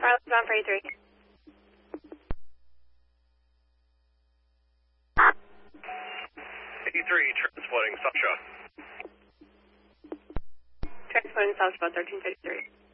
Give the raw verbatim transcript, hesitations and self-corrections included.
Charles bound for eighty-three. eighty-three, transporting Sasha. Transporting South about thirteen fifty-three.